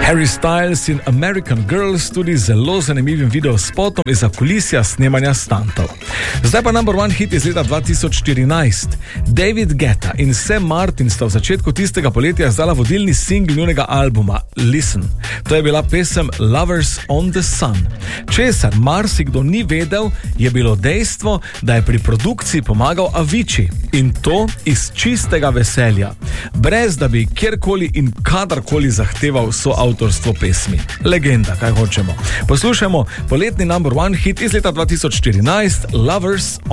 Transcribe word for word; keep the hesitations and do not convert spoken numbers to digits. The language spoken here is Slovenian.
Harry Styles in American Girls, tudi zelo zanimivim videospotom iz kulisja snemanja stuntov. Zdaj pa number one hit iz leta dva tisoč štirinajst. David Guetta in Sam Martin sta v začetku tistega poletja izdala vodilni singl njunega albuma Listen. To je bila pesem Lovers on the Sun. Česar marsikdo ni vedel, je bilo dejstvo, da je pri produkciji pomagal Avicii. In to iz čistega veselja. Brez da bi kjerkoli in kadarkoli zahteval soavtorstvo pesmi. Legenda, kaj hočemo. Poslušajmo poletni number one hit iz leta dva tisoč štirinajst, Lovers